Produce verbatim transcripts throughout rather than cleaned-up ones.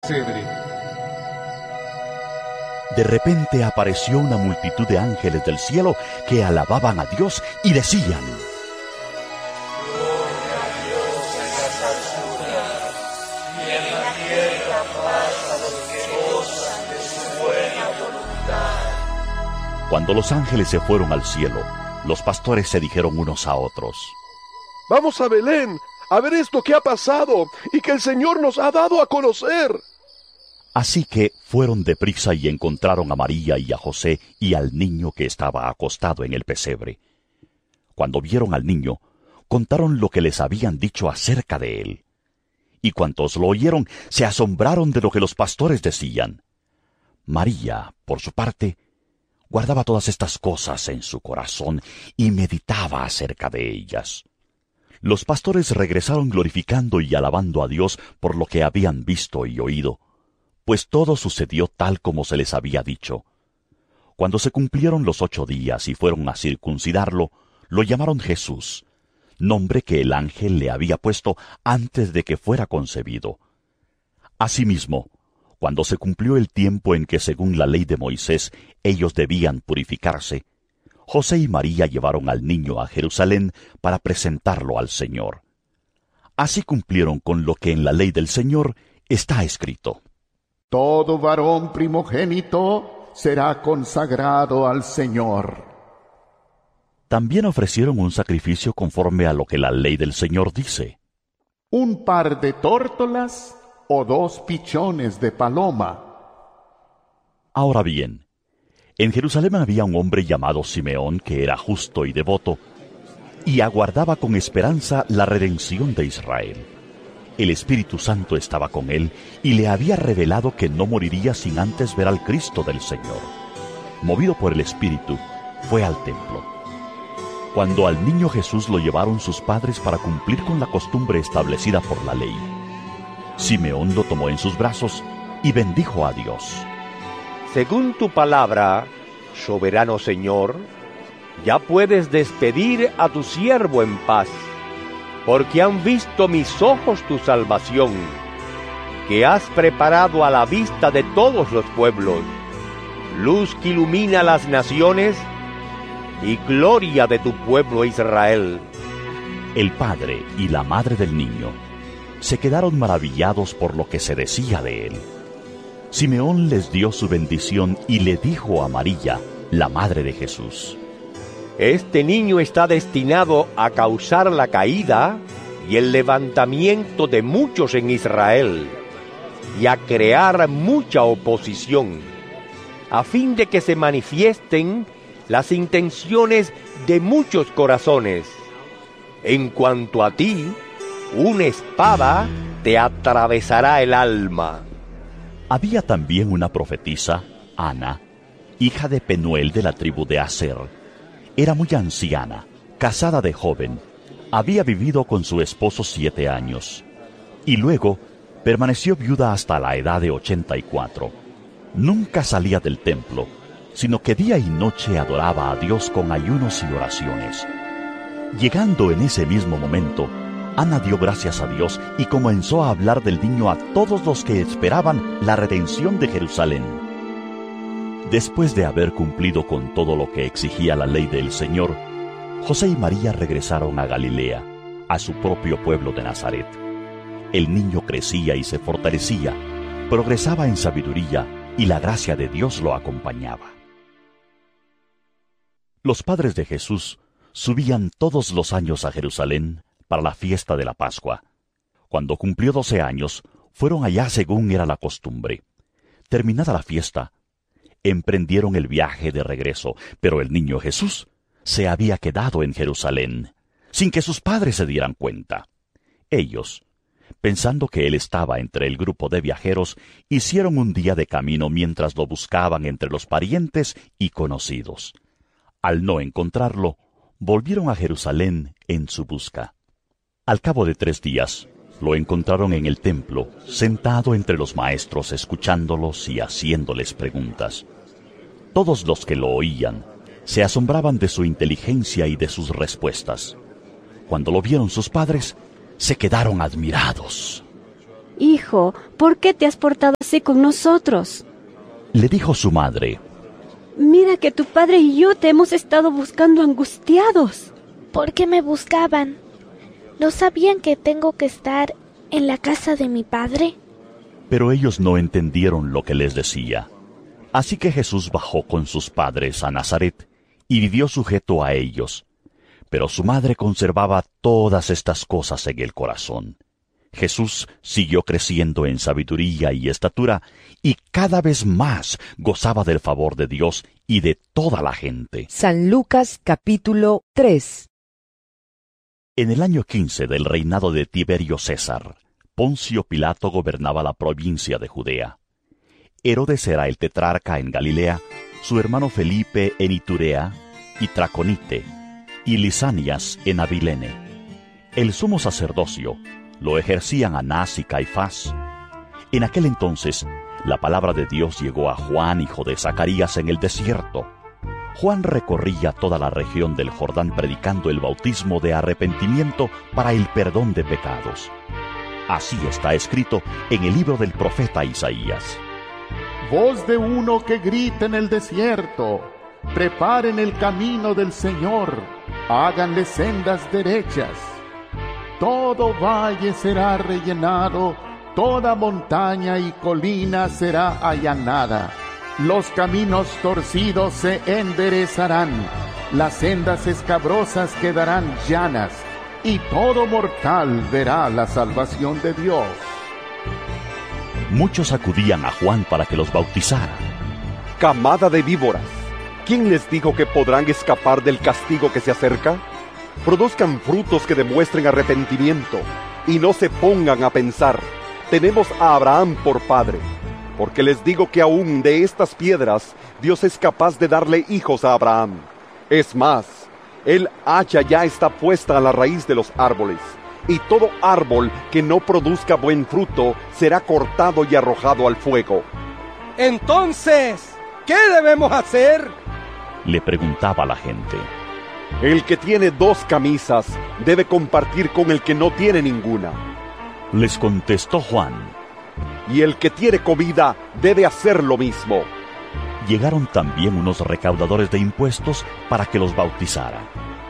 pesebre. De repente apareció una multitud de ángeles del cielo que alababan a Dios y decían: Gloria a Dios en las alturas, y en la tierra paz a los que gozan de su buena voluntad. Cuando los ángeles se fueron al cielo, los pastores se dijeron unos a otros: Vamos a Belén, a ver esto que ha pasado y que el Señor nos ha dado a conocer. Así que fueron deprisa y encontraron a María y a José y al niño que estaba acostado en el pesebre. Cuando vieron al niño, contaron lo que les habían dicho acerca de él. Y cuantos lo oyeron, se asombraron de lo que los pastores decían. María, por su parte, guardaba todas estas cosas en su corazón y meditaba acerca de ellas. Los pastores regresaron glorificando y alabando a Dios por lo que habían visto y oído, pues todo sucedió tal como se les había dicho. Cuando se cumplieron los ocho días y fueron a circuncidarlo, lo llamaron Jesús, nombre que el ángel le había puesto antes de que fuera concebido. Asimismo, cuando se cumplió el tiempo en que según la ley de Moisés ellos debían purificarse, José y María llevaron al niño a Jerusalén para presentarlo al Señor. Así cumplieron con lo que en la ley del Señor está escrito: Todo varón primogénito será consagrado al Señor. También ofrecieron un sacrificio conforme a lo que la ley del Señor dice: Un par de tórtolas o dos pichones de paloma. Ahora bien, en Jerusalén había un hombre llamado Simeón que era justo y devoto, y aguardaba con esperanza la redención de Israel. El Espíritu Santo estaba con él y le había revelado que no moriría sin antes ver al Cristo del Señor. Movido por el Espíritu, fue al templo. Cuando al niño Jesús lo llevaron sus padres para cumplir con la costumbre establecida por la ley, Simeón lo tomó en sus brazos y bendijo a Dios. Según tu palabra, soberano Señor, ya puedes despedir a tu siervo en paz, porque han visto mis ojos tu salvación, que has preparado a la vista de todos los pueblos, luz que ilumina las naciones y gloria de tu pueblo Israel. El padre y la madre del niño se quedaron maravillados por lo que se decía de él. Simeón les dio su bendición y le dijo a María, la madre de Jesús: Este niño está destinado a causar la caída y el levantamiento de muchos en Israel, y a crear mucha oposición, a fin de que se manifiesten las intenciones de muchos corazones. En cuanto a ti, una espada te atravesará el alma. Había también una profetisa, Ana, hija de Penuel de la tribu de Aser. Era muy anciana, casada de joven, había vivido con su esposo siete años, y luego permaneció viuda hasta la edad de ochenta y cuatro. Nunca salía del templo, sino que día y noche adoraba a Dios con ayunos y oraciones. Llegando en ese mismo momento, Ana dio gracias a Dios y comenzó a hablar del niño a todos los que esperaban la redención de Jerusalén. Después de haber cumplido con todo lo que exigía la ley del Señor, José y María regresaron a Galilea, a su propio pueblo de Nazaret. El niño crecía y se fortalecía, progresaba en sabiduría y la gracia de Dios lo acompañaba. Los padres de Jesús subían todos los años a Jerusalén para la fiesta de la Pascua. Cuando cumplió doce años, fueron allá según era la costumbre. Terminada la fiesta, emprendieron el viaje de regreso, pero el niño Jesús se había quedado en Jerusalén, sin que sus padres se dieran cuenta. Ellos, pensando que él estaba entre el grupo de viajeros, hicieron un día de camino mientras lo buscaban entre los parientes y conocidos. Al no encontrarlo, volvieron a Jerusalén en su busca. Al cabo de tres días, lo encontraron en el templo, sentado entre los maestros, escuchándolos y haciéndoles preguntas. Todos los que lo oían se asombraban de su inteligencia y de sus respuestas. Cuando lo vieron sus padres, se quedaron admirados. Hijo, ¿por qué te has portado así con nosotros? Le dijo su madre: Mira que tu padre y yo te hemos estado buscando angustiados. ¿Por qué me buscaban? ¿No sabían que tengo que estar en la casa de mi padre? Pero ellos no entendieron lo que les decía. Así que Jesús bajó con sus padres a Nazaret y vivió sujeto a ellos. Pero su madre conservaba todas estas cosas en el corazón. Jesús siguió creciendo en sabiduría y estatura, y cada vez más gozaba del favor de Dios y de toda la gente. San Lucas capítulo tres. En el año quince del reinado de Tiberio César, Poncio Pilato gobernaba la provincia de Judea. Herodes era el tetrarca en Galilea, su hermano Felipe en Iturea y Traconite, y Lisanias en Abilene. El sumo sacerdocio lo ejercían Anás y Caifás. En aquel entonces, la palabra de Dios llegó a Juan, hijo de Zacarías, en el desierto. Juan recorría toda la región del Jordán predicando el bautismo de arrepentimiento para el perdón de pecados. Así está escrito en el libro del profeta Isaías. Voz de uno que grita en el desierto: preparen el camino del Señor, háganle sendas derechas. Todo valle será rellenado, toda montaña y colina será allanada. Los caminos torcidos se enderezarán, las sendas escabrosas quedarán llanas, y todo mortal verá la salvación de Dios. Muchos acudían a Juan para que los bautizara. Camada de víboras, ¿quién les dijo que podrán escapar del castigo que se acerca? Produzcan frutos que demuestren arrepentimiento, y no se pongan a pensar: tenemos a Abraham por padre. Porque les digo que aún de estas piedras Dios es capaz de darle hijos a Abraham. Es más, el hacha ya está puesta a la raíz de los árboles, y todo árbol que no produzca buen fruto será cortado y arrojado al fuego. Entonces, ¿qué debemos hacer?, le preguntaba la gente. El que tiene dos camisas debe compartir con el que no tiene ninguna, les contestó Juan. Y el que tiene comida debe hacer lo mismo. Llegaron también unos recaudadores de impuestos para que los bautizara.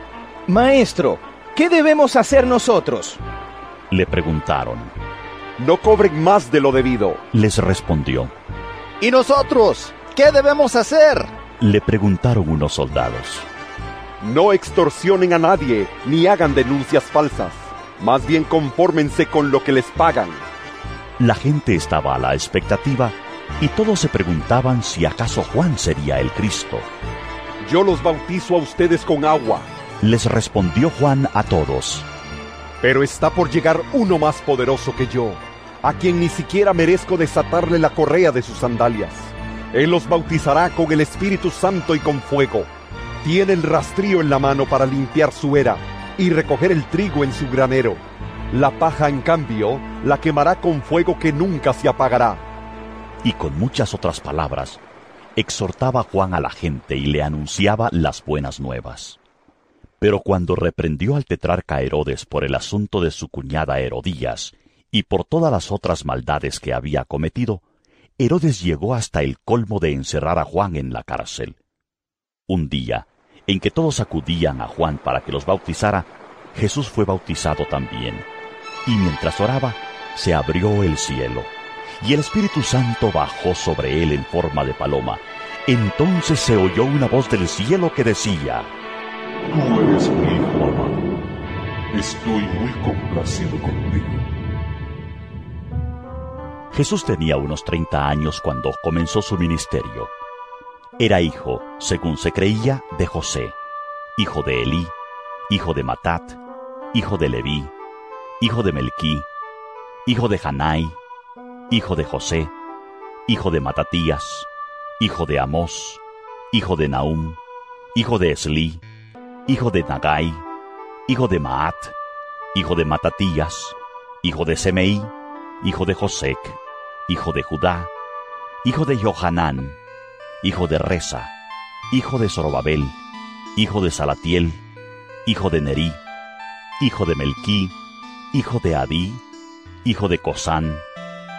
Maestro, ¿qué debemos hacer nosotros?, le preguntaron. No cobren más de lo debido, les respondió. ¿Y nosotros qué debemos hacer?, le preguntaron unos soldados. No extorsionen a nadie, ni hagan denuncias falsas. Más bien confórmense con lo que les pagan. La gente estaba a la expectativa y todos se preguntaban si acaso Juan sería el Cristo. Yo los bautizo a ustedes con agua, les respondió Juan a todos. Pero está por llegar uno más poderoso que yo, a quien ni siquiera merezco desatarle la correa de sus sandalias. Él los bautizará con el Espíritu Santo y con fuego. Tiene el rastrillo en la mano para limpiar su era y recoger el trigo en su granero. La paja, en cambio, la quemará con fuego que nunca se apagará. Y con muchas otras palabras, exhortaba Juan a la gente y le anunciaba las buenas nuevas. Pero cuando reprendió al tetrarca Herodes por el asunto de su cuñada Herodías y por todas las otras maldades que había cometido, Herodes llegó hasta el colmo de encerrar a Juan en la cárcel. Un día, en que todos acudían a Juan para que los bautizara, Jesús fue bautizado también. Y mientras oraba, se abrió el cielo, y el Espíritu Santo bajó sobre él en forma de paloma. Entonces se oyó una voz del cielo que decía: Tú eres mi Hijo amado, estoy muy complacido contigo. Jesús tenía unos treinta años cuando comenzó su ministerio. Era hijo, según se creía, de José, hijo de Elí, hijo de Matat, hijo de Leví, hijo de Melquí, hijo de Janai, hijo de José, hijo de Matatías, hijo de Amós, hijo de Nahum, hijo de Esli, hijo de Nagai, hijo de Maat, hijo de Matatías, hijo de Semei, hijo de Josec, hijo de Judá, hijo de Johanán, hijo de Resa, hijo de Zorobabel, hijo de Salatiel, hijo de Nerí, hijo de Melquí, hijo de Adí, hijo de Cosán,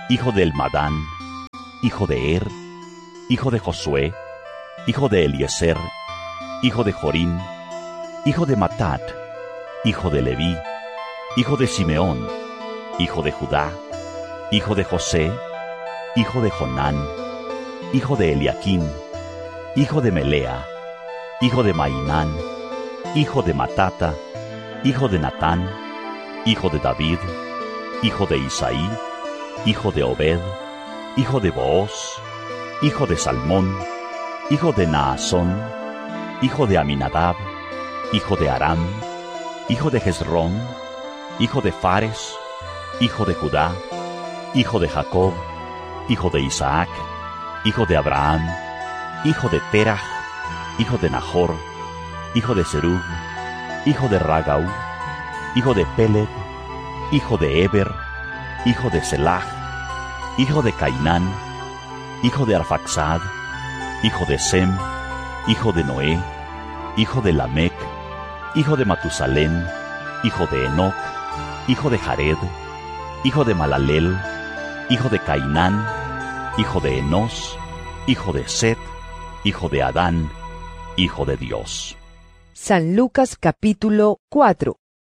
hijo de Elmadán, hijo de Er, hijo de Josué, hijo de Eliezer, hijo de Jorín, hijo de Matat, hijo de Leví, hijo de Simeón, hijo de Judá, hijo de José, hijo de Jonán, hijo de Eliaquim, hijo de Melea, hijo de Mainán, hijo de Matata, hijo de Natán, hijo de David, hijo de Isaí, hijo de Obed, hijo de Booz, hijo de Salmón, hijo de Naasón, hijo de Aminadab, hijo de Aram, hijo de Hezrón, hijo de Fares, hijo de Judá, hijo de Jacob, hijo de Isaac, hijo de Abraham, hijo de Terah, hijo de Nahor, hijo de Serug, hijo de Ragau, hijo de Peleg, hijo de Eber, hijo de Selah, hijo de Cainán, hijo de Arfaxad, hijo de Sem, hijo de Noé, hijo de Lamec, hijo de Matusalén, hijo de Enoc, hijo de Jared, hijo de Malalel, hijo de Cainán, hijo de Enos, hijo de Set, hijo de Adán, hijo de Dios. San Lucas capítulo cuatro.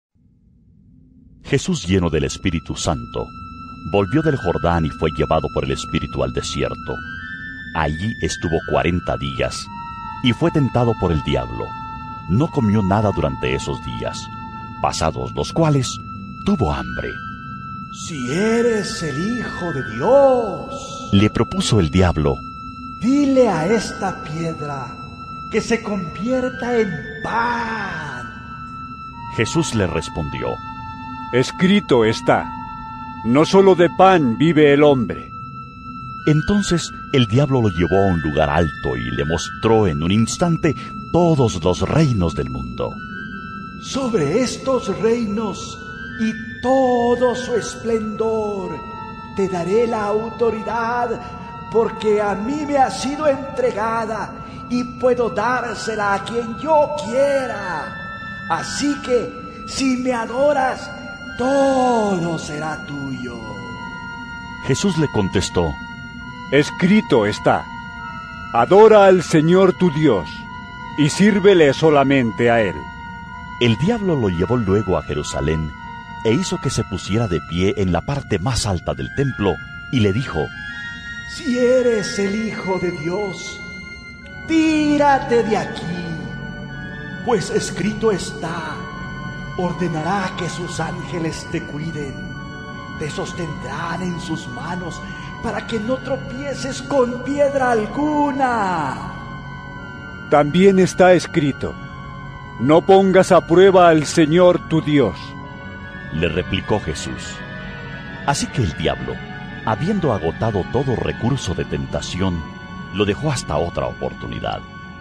Jesús, lleno del Espíritu Santo, volvió del Jordán y fue llevado por el Espíritu al desierto. Allí estuvo cuarenta días, y fue tentado por el diablo. No comió nada durante esos días, pasados los cuales tuvo hambre. Si eres el Hijo de Dios, le propuso el diablo, dile a esta piedra que se convierta en pan. Jesús le respondió, escrito está, no solo de pan vive el hombre. Entonces el diablo lo llevó a un lugar alto y le mostró en un instante todos los reinos del mundo. Sobre estos reinos y todo su esplendor te daré la autoridad, porque a mí me ha sido entregada y puedo dársela a quien yo quiera. Así que si me adoras, todo será tuyo. Jesús le contestó, escrito está, adora al Señor tu Dios y sírvele solamente a Él. El diablo lo llevó luego a Jerusalén e hizo que se pusiera de pie en la parte más alta del templo y le dijo, si eres el Hijo de Dios, tírate de aquí, pues escrito está, ordenará que sus ángeles te cuiden, te sostendrán en sus manos para que no tropieces con piedra alguna. También está escrito, no pongas a prueba al Señor tu Dios. Le replicó Jesús. Así que el diablo, habiendo agotado todo recurso de tentación, lo dejó hasta otra oportunidad.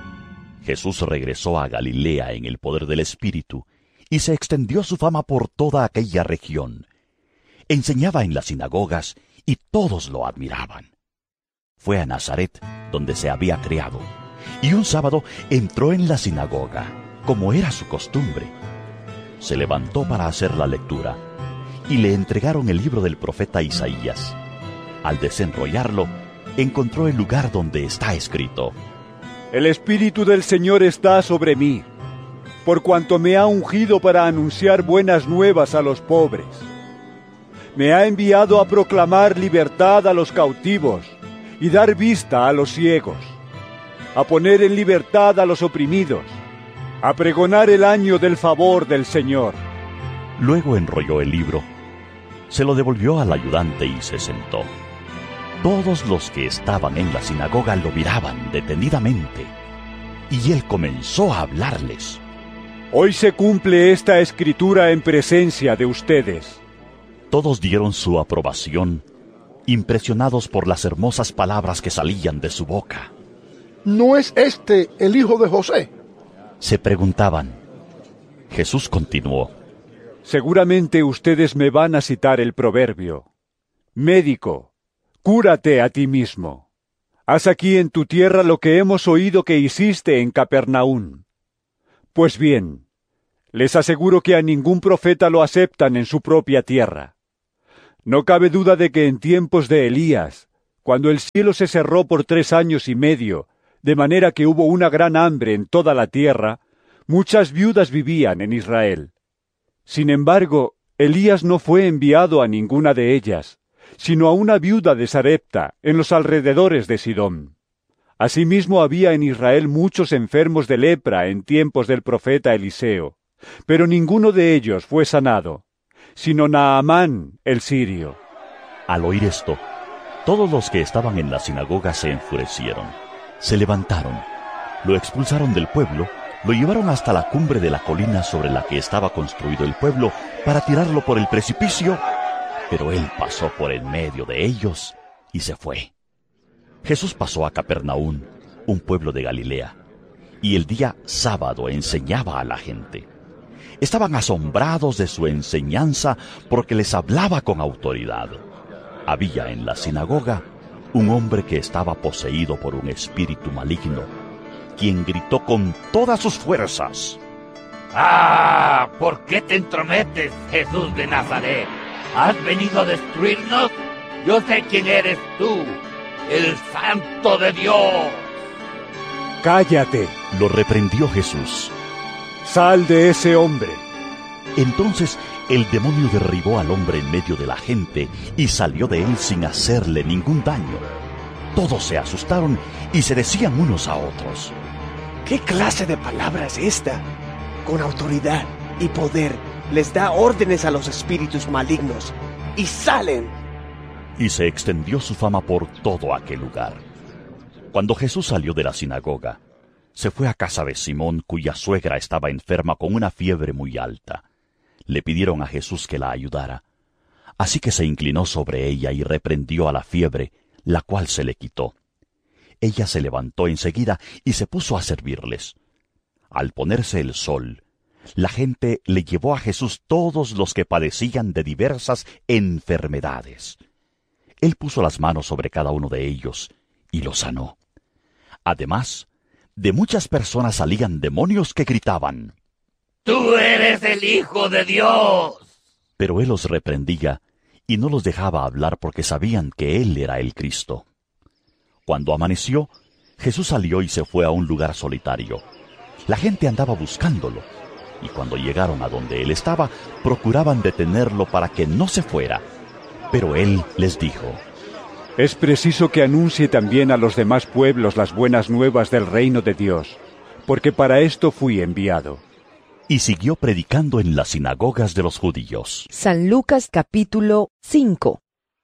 Jesús regresó a Galilea en el poder del Espíritu, y se extendió su fama por toda aquella región. Enseñaba en las sinagogas, y todos lo admiraban. Fue a Nazaret, donde se había criado, y un sábado entró en la sinagoga, como era su costumbre. Se levantó para hacer la lectura, y le entregaron el libro del profeta Isaías. Al desenrollarlo, encontró el lugar donde está escrito, el Espíritu del Señor está sobre mí, por cuanto me ha ungido para anunciar buenas nuevas a los pobres. Me ha enviado a proclamar libertad a los cautivos y dar vista a los ciegos, a poner en libertad a los oprimidos, a pregonar el año del favor del Señor. Luego enrolló el libro, se lo devolvió al ayudante y se sentó. Todos los que estaban en la sinagoga lo miraban detenidamente, y él comenzó a hablarles. Hoy se cumple esta escritura en presencia de ustedes. Todos dieron su aprobación, impresionados por las hermosas palabras que salían de su boca. ¿No es este el hijo de José?, se preguntaban. Jesús continuó, seguramente ustedes me van a citar el proverbio, médico, cúrate a ti mismo. Haz aquí en tu tierra lo que hemos oído que hiciste en Capernaum. Pues bien, les aseguro que a ningún profeta lo aceptan en su propia tierra. No cabe duda de que en tiempos de Elías, cuando el cielo se cerró por tres años y medio, de manera que hubo una gran hambre en toda la tierra, muchas viudas vivían en Israel. Sin embargo, Elías no fue enviado a ninguna de ellas, sino a una viuda de Sarepta, en los alrededores de Sidón. Asimismo había en Israel muchos enfermos de lepra en tiempos del profeta Eliseo, pero ninguno de ellos fue sanado, sino Naamán el sirio. Al oír esto, todos los que estaban en la sinagoga se enfurecieron, se levantaron, lo expulsaron del pueblo, lo llevaron hasta la cumbre de la colina sobre la que estaba construido el pueblo para tirarlo por el precipicio, pero él pasó por en medio de ellos y se fue. Jesús pasó a Capernaum, un pueblo de Galilea, y el día sábado enseñaba a la gente. Estaban asombrados de su enseñanza porque les hablaba con autoridad. Había en la sinagoga un hombre que estaba poseído por un espíritu maligno, quien gritó con todas sus fuerzas: ¡Ah! ¿Por qué te entrometes, Jesús de Nazaret? ¿Has venido a destruirnos? Yo sé quién eres tú, el Santo de Dios. ¡Cállate!, lo reprendió Jesús. ¡Sal de ese hombre! Entonces el demonio derribó al hombre en medio de la gente y salió de él sin hacerle ningún daño. Todos se asustaron y se decían unos a otros: ¿qué clase de palabra es esta? Con autoridad y poder les da órdenes a los espíritus malignos y salen. Y se extendió su fama por todo aquel lugar. Cuando Jesús salió de la sinagoga, se fue a casa de Simón, cuya suegra estaba enferma con una fiebre muy alta. Le pidieron a Jesús que la ayudara. Así que se inclinó sobre ella y reprendió a la fiebre, la cual se le quitó. Ella se levantó enseguida y se puso a servirles. Al ponerse el sol, la gente le llevó a Jesús todos los que padecían de diversas enfermedades. Él puso las manos sobre cada uno de ellos y los sanó. Además, de muchas personas salían demonios que gritaban: ¡Tú eres el Hijo de Dios! Pero él los reprendía y no los dejaba hablar porque sabían que él era el Cristo. Cuando amaneció, Jesús salió y se fue a un lugar solitario. La gente andaba buscándolo, y cuando llegaron a donde él estaba, procuraban detenerlo para que no se fuera. Pero él les dijo: es preciso que anuncie también a los demás pueblos las buenas nuevas del reino de Dios, porque para esto fui enviado. Y siguió predicando en las sinagogas de los judíos. San Lucas capítulo cinco.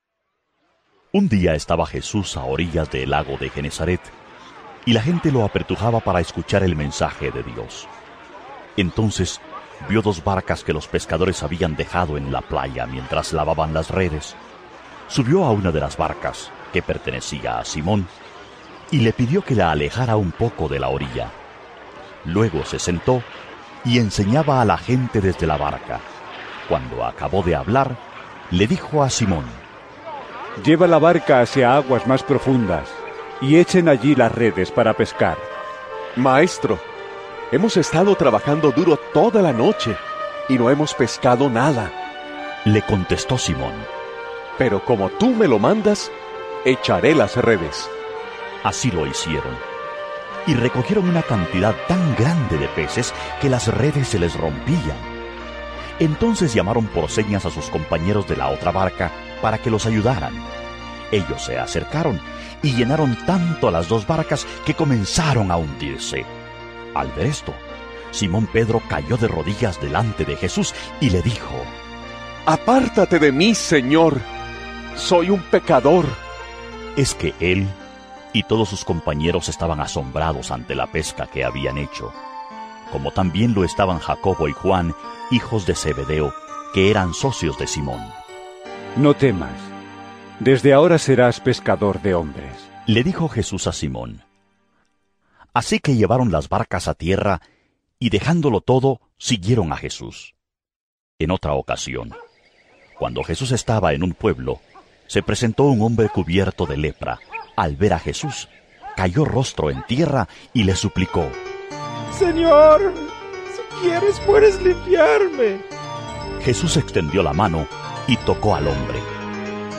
Un día estaba Jesús a orillas del lago de Genesaret, y la gente lo apretujaba para escuchar el mensaje de Dios. Entonces vio dos barcas que los pescadores habían dejado en la playa mientras lavaban las redes. Subió a una de las barcas, que pertenecía a Simón, y le pidió que la alejara un poco de la orilla. Luego se sentó y enseñaba a la gente desde la barca. Cuando acabó de hablar, le dijo a Simón: lleva la barca hacia aguas más profundas y echen allí las redes para pescar. Maestro, hemos estado trabajando duro toda la noche y no hemos pescado nada. Le contestó Simón: pero como tú me lo mandas, echaré las redes. Así lo hicieron, y recogieron una cantidad tan grande de peces que las redes se les rompían. Entonces llamaron por señas a sus compañeros de la otra barca para que los ayudaran. Ellos se acercaron y llenaron tanto las dos barcas que comenzaron a hundirse. Al ver esto, Simón Pedro cayó de rodillas delante de Jesús y le dijo: apártate de mí, Señor, soy un pecador. Es que él y todos sus compañeros estaban asombrados ante la pesca que habían hecho, como también lo estaban Jacobo y Juan, hijos de Zebedeo, que eran socios de Simón. No temas, desde ahora serás pescador de hombres, le dijo Jesús a Simón. Así que llevaron las barcas a tierra y dejándolo todo, siguieron a Jesús. En otra ocasión, cuando Jesús estaba en un pueblo, se presentó un hombre cubierto de lepra. Al ver a Jesús, cayó rostro en tierra y le suplicó: Señor, si quieres puedes limpiarme. Jesús extendió la mano y tocó al hombre,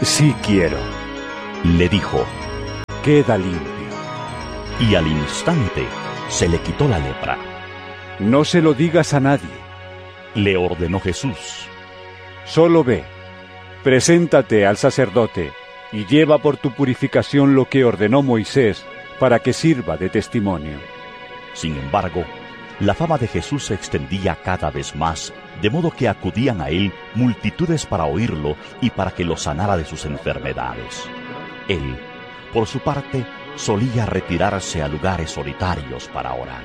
Sí quiero, le dijo. Queda limpio. Y al instante se le quitó la lepra. No se lo digas a nadie, le ordenó Jesús. Solo ve, preséntate al sacerdote y lleva por tu purificación lo que ordenó Moisés para que sirva de testimonio. Sin embargo, la fama de Jesús se extendía cada vez más, de modo que acudían a él multitudes para oírlo y para que lo sanara de sus enfermedades. Él, por su parte, solía retirarse a lugares solitarios para orar.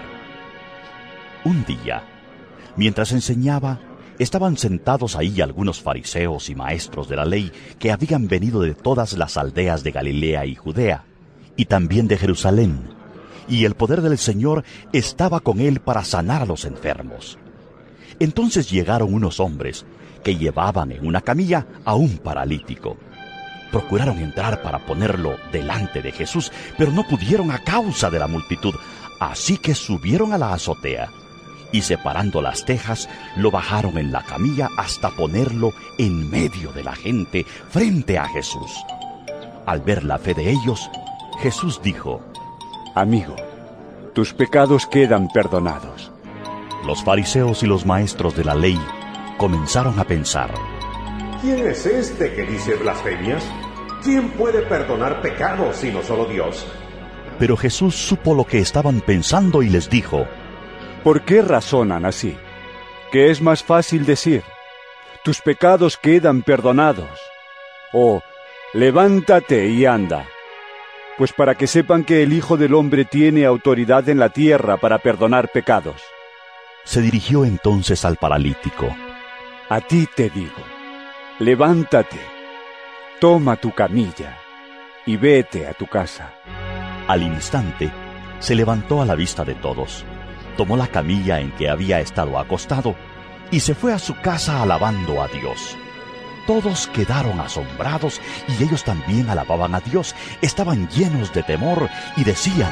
Un día, mientras enseñaba, estaban sentados ahí algunos fariseos y maestros de la ley que habían venido de todas las aldeas de Galilea y Judea, y también de Jerusalén, y el poder del Señor estaba con él para sanar a los enfermos. Entonces llegaron unos hombres que llevaban en una camilla a un paralítico. Procuraron entrar para ponerlo delante de Jesús, pero no pudieron a causa de la multitud, así que subieron a la azotea y separando las tejas, lo bajaron en la camilla hasta ponerlo en medio de la gente, frente a Jesús. Al ver la fe de ellos, Jesús dijo: Amigo, tus pecados quedan perdonados. Los fariseos y los maestros de la ley comenzaron a pensar: ¿quién es este que dice blasfemias? ¿Quién puede perdonar pecados sino solo Dios? Pero Jesús supo lo que estaban pensando y les dijo: ¿por qué razonan así? ¿Qué es más fácil decir? Tus pecados quedan perdonados. O, levántate y anda. Pues para que sepan que el Hijo del Hombre tiene autoridad en la tierra para perdonar pecados. Se dirigió entonces al paralítico. A ti te digo, levántate, toma tu camilla y vete a tu casa. Al instante, se levantó a la vista de todos, tomó la camilla en que había estado acostado y se fue a su casa alabando a Dios. Todos quedaron asombrados y ellos también alababan a Dios. Estaban llenos de temor y decían: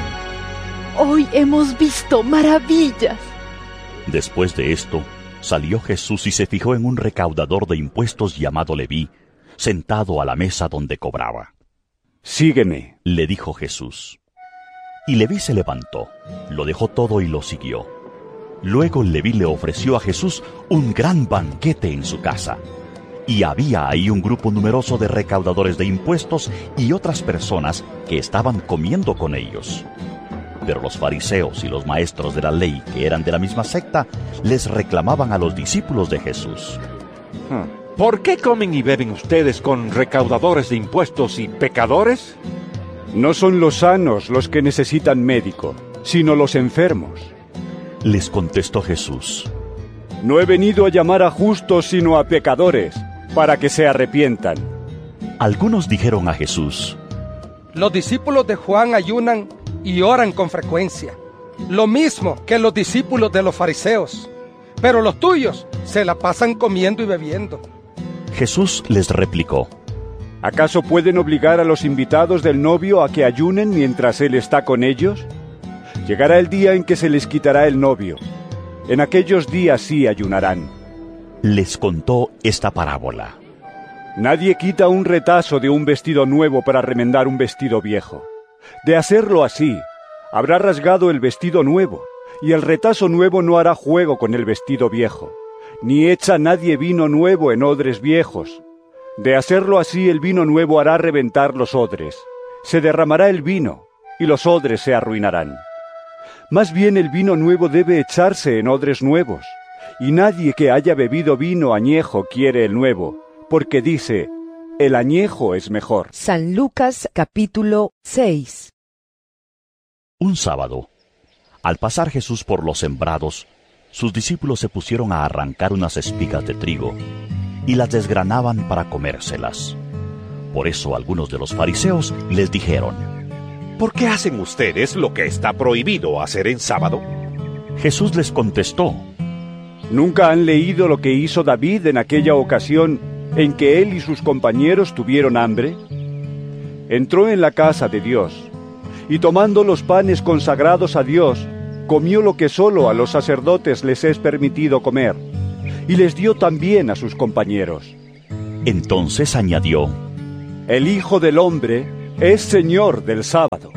hoy hemos visto maravillas. Después de esto, salió Jesús y se fijó en un recaudador de impuestos llamado Leví, sentado a la mesa donde cobraba. Sígueme, le dijo Jesús. Y Leví se levantó, lo dejó todo y lo siguió. Luego Leví le ofreció a Jesús un gran banquete en su casa. Y había ahí un grupo numeroso de recaudadores de impuestos y otras personas que estaban comiendo con ellos. Pero los fariseos y los maestros de la ley, que eran de la misma secta, les reclamaban a los discípulos de Jesús: ¿por qué comen y beben ustedes con recaudadores de impuestos y pecadores? No son los sanos los que necesitan médico, sino los enfermos. Les contestó Jesús: no he venido a llamar a justos sino a pecadores, para que se arrepientan. Algunos dijeron a Jesús: los discípulos de Juan ayunan y oran con frecuencia, lo mismo que los discípulos de los fariseos, pero los tuyos se la pasan comiendo y bebiendo. Jesús les replicó: ¿acaso pueden obligar a los invitados del novio a que ayunen mientras él está con ellos? Llegará el día en que se les quitará el novio. En aquellos días sí ayunarán. Les contó esta parábola: nadie quita un retazo de un vestido nuevo para remendar un vestido viejo. De hacerlo así, habrá rasgado el vestido nuevo, y el retazo nuevo no hará juego con el vestido viejo. Ni echa nadie vino nuevo en odres viejos. De hacerlo así, el vino nuevo hará reventar los odres. Se derramará el vino, y los odres se arruinarán. Más bien el vino nuevo debe echarse en odres nuevos, y nadie que haya bebido vino añejo quiere el nuevo, porque dice: el añejo es mejor. San Lucas capítulo seis. Un sábado, al pasar Jesús por los sembrados, sus discípulos se pusieron a arrancar unas espigas de trigo y las desgranaban para comérselas. Por eso algunos de los fariseos les dijeron: ¿por qué hacen ustedes lo que está prohibido hacer en sábado? Jesús les contestó: ¿nunca han leído lo que hizo David en aquella ocasión en que él y sus compañeros tuvieron hambre? Entró en la casa de Dios, y tomando los panes consagrados a Dios, comió lo que solo a los sacerdotes les es permitido comer, y les dio también a sus compañeros. Entonces añadió: el Hijo del Hombre es Señor del sábado.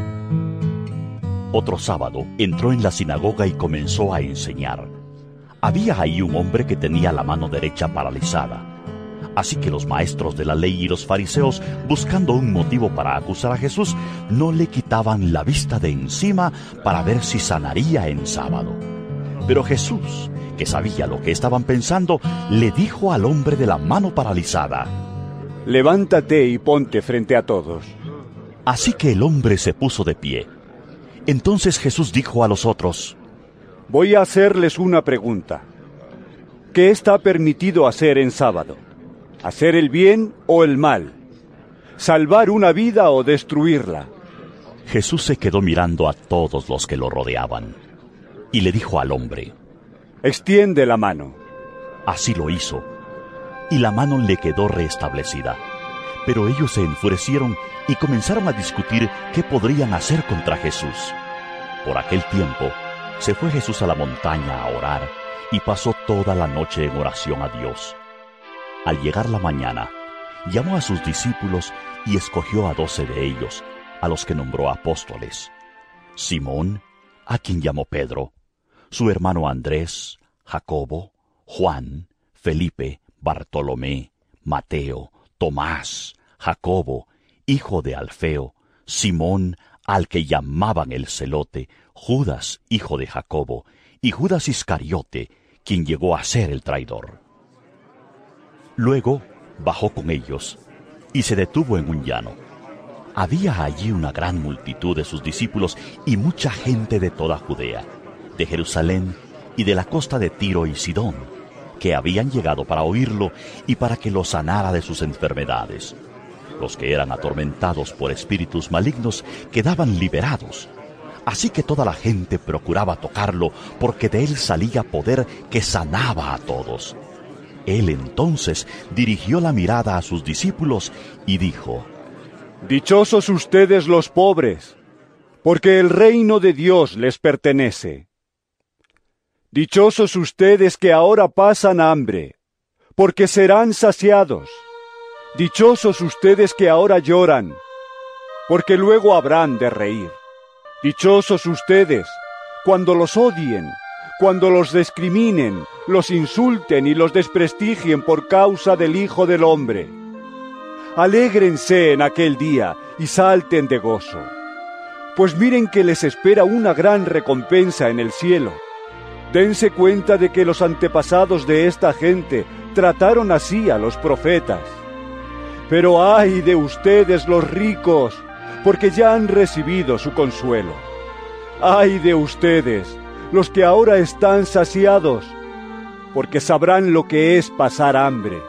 Otro sábado entró en la sinagoga y comenzó a enseñar. Había ahí un hombre que tenía la mano derecha paralizada. Así que los maestros de la ley y los fariseos, buscando un motivo para acusar a Jesús, no le quitaban la vista de encima para ver si sanaría en sábado. Pero Jesús, que sabía lo que estaban pensando, le dijo al hombre de la mano paralizada: levántate y ponte frente a todos. Así que el hombre se puso de pie. Entonces Jesús dijo a los otros: voy a hacerles una pregunta. ¿Qué está permitido hacer en sábado? ¿Hacer el bien o el mal? ¿Salvar una vida o destruirla? Jesús se quedó mirando a todos los que lo rodeaban y le dijo al hombre: extiende la mano. Así lo hizo, y la mano le quedó restablecida. Pero ellos se enfurecieron y comenzaron a discutir qué podrían hacer contra Jesús. Por aquel tiempo, se fue Jesús a la montaña a orar y pasó toda la noche en oración a Dios. Al llegar la mañana, llamó a sus discípulos y escogió a doce de ellos, a los que nombró apóstoles: Simón, a quien llamó Pedro, su hermano Andrés, Jacobo, Juan, Felipe, Bartolomé, Mateo, Tomás, Jacobo, hijo de Alfeo, Simón, al que llamaban el Celote, Judas, hijo de Jacobo, y Judas Iscariote, quien llegó a ser el traidor. Luego bajó con ellos y se detuvo en un llano. Había allí una gran multitud de sus discípulos y mucha gente de toda Judea, de Jerusalén y de la costa de Tiro y Sidón, que habían llegado para oírlo y para que lo sanara de sus enfermedades. Los que eran atormentados por espíritus malignos quedaban liberados. Así que toda la gente procuraba tocarlo, porque de él salía poder que sanaba a todos. Él entonces dirigió la mirada a sus discípulos y dijo: dichosos ustedes los pobres, porque el reino de Dios les pertenece. Dichosos ustedes que ahora pasan hambre, porque serán saciados. Dichosos ustedes que ahora lloran, porque luego habrán de reír. Dichosos ustedes cuando los odien, cuando los discriminen, los insulten y los desprestigien por causa del Hijo del Hombre. Alégrense en aquel día y salten de gozo, pues miren que les espera una gran recompensa en el cielo. Dense cuenta de que los antepasados de esta gente trataron así a los profetas. Pero ay de ustedes los ricos, porque ya han recibido su consuelo. Ay de ustedes, los que ahora están saciados, porque sabrán lo que es pasar hambre.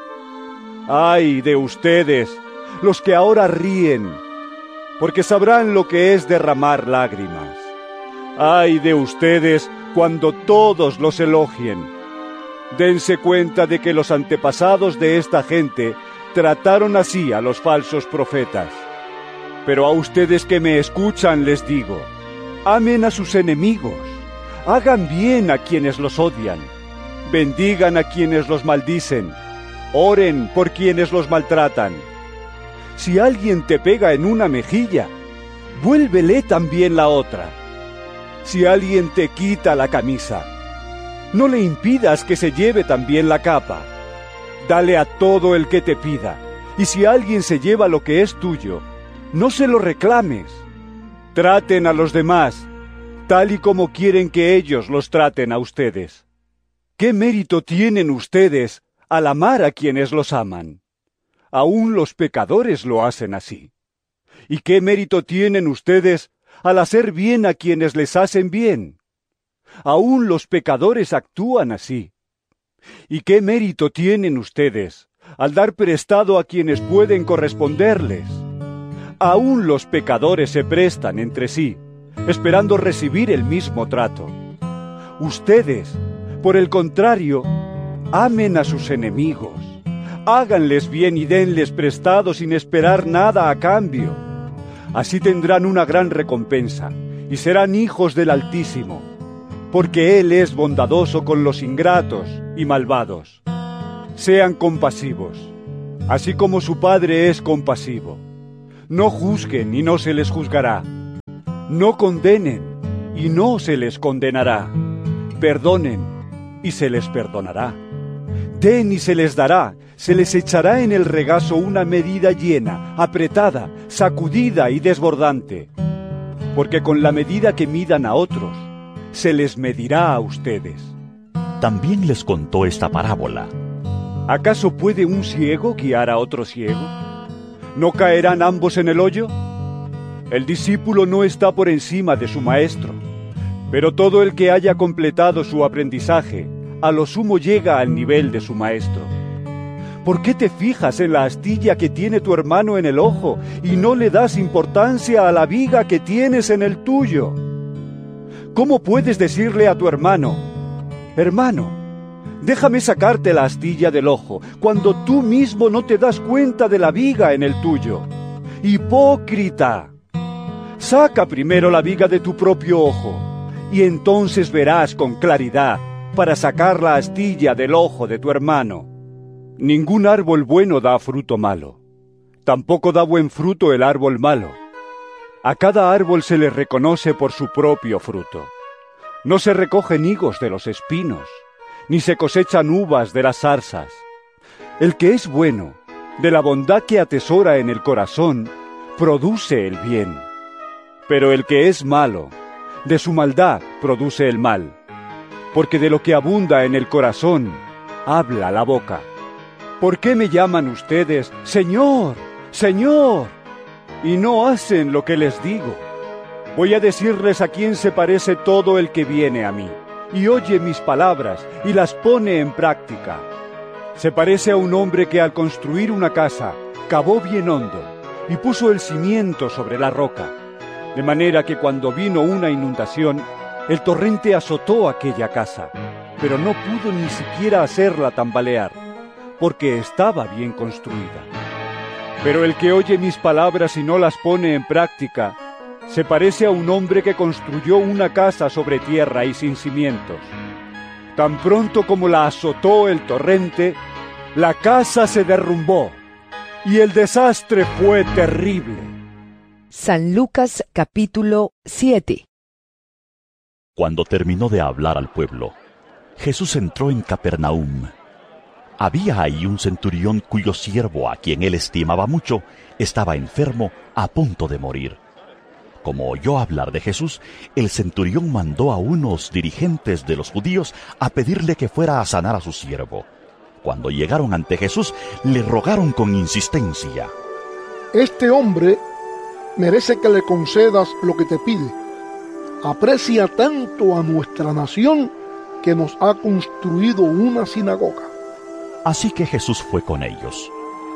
Ay de ustedes, los que ahora ríen, porque sabrán lo que es derramar lágrimas. Ay de ustedes cuando todos los elogien. Dense cuenta de que los antepasados de esta gente trataron así a los falsos profetas. Pero a ustedes que me escuchan les digo: amen a sus enemigos, hagan bien a quienes los odian, bendigan a quienes los maldicen, oren por quienes los maltratan. Si alguien te pega en una mejilla, vuélvele también la otra. Si alguien te quita la camisa, no le impidas que se lleve también la capa. Dale a todo el que te pida, y si alguien se lleva lo que es tuyo, no se lo reclames. Traten a los demás tal y como quieren que ellos los traten a ustedes. ¿Qué mérito tienen ustedes al amar a quienes los aman? Aún los pecadores lo hacen así. ¿Y qué mérito tienen ustedes al hacer bien a quienes les hacen bien? Aún los pecadores actúan así. ¿Y qué mérito tienen ustedes al dar prestado a quienes pueden corresponderles? Aún los pecadores se prestan entre sí, esperando recibir el mismo trato. Ustedes, por el contrario, amen a sus enemigos, háganles bien y denles prestado sin esperar nada a cambio. Así tendrán una gran recompensa y serán hijos del Altísimo, porque Él es bondadoso con los ingratos y malvados. Sean compasivos, así como su Padre es compasivo. No juzguen y no se les juzgará. No condenen y no se les condenará. Perdonen y se les perdonará. Den y se les dará. Se les echará en el regazo una medida llena, apretada, sacudida y desbordante. Porque con la medida que midan a otros, se les medirá a ustedes. También les contó esta parábola. ¿Acaso puede un ciego guiar a otro ciego? ¿No caerán ambos en el hoyo? El discípulo no está por encima de su maestro, pero todo el que haya completado su aprendizaje, a lo sumo llega al nivel de su maestro. ¿Por qué te fijas en la astilla que tiene tu hermano en el ojo y no le das importancia a la viga que tienes en el tuyo? ¿Cómo puedes decirle a tu hermano, hermano, déjame sacarte la astilla del ojo, cuando tú mismo no te das cuenta de la viga en el tuyo? ¡Hipócrita! Saca primero la viga de tu propio ojo, y entonces verás con claridad para sacar la astilla del ojo de tu hermano. Ningún árbol bueno da fruto malo, tampoco da buen fruto el árbol malo. A cada árbol se le reconoce por su propio fruto. No se recogen higos de los espinos, ni se cosechan uvas de las zarzas. El que es bueno, de la bondad que atesora en el corazón, produce el bien. Pero el que es malo, de su maldad produce el mal, porque de lo que abunda en el corazón, habla la boca. ¿Por qué me llaman ustedes Señor, Señor, y no hacen lo que les digo? Voy a decirles a quién se parece todo el que viene a mí, y oye mis palabras, y las pone en práctica. Se parece a un hombre que al construir una casa, cavó bien hondo, y puso el cimiento sobre la roca, de manera que cuando vino una inundación, el torrente azotó aquella casa, pero no pudo ni siquiera hacerla tambalear, porque estaba bien construida. Pero el que oye mis palabras y no las pone en práctica, se parece a un hombre que construyó una casa sobre tierra y sin cimientos. Tan pronto como la azotó el torrente, la casa se derrumbó, y el desastre fue terrible. San Lucas capítulo siete. Cuando terminó de hablar al pueblo, Jesús entró en Capernaum. Había ahí un centurión cuyo siervo, a quien él estimaba mucho, estaba enfermo, a punto de morir. Como oyó hablar de Jesús, el centurión mandó a unos dirigentes de los judíos a pedirle que fuera a sanar a su siervo. Cuando llegaron ante Jesús, le rogaron con insistencia: Este hombre merece que le concedas lo que te pide. Aprecia tanto a nuestra nación que nos ha construido una sinagoga. Así que Jesús fue con ellos.